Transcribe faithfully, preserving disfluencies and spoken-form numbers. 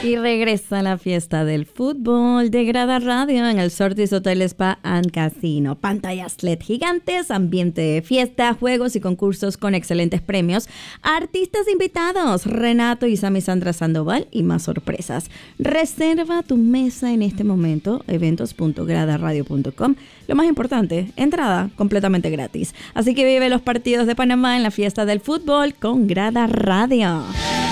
Y regresa la fiesta del fútbol de Grada Radio en el Sortis Hotel Spa and Casino. Pantallas L E D gigantes, ambiente de fiesta, juegos y concursos con excelentes premios, artistas invitados, Renato y Sammy Sandra Sandoval y más sorpresas. Reserva tu mesa en este momento, eventos punto grada radio punto com. Lo más importante, entrada completamente gratis. Así que vive los partidos de Panamá en la fiesta del fútbol con Grada Radio.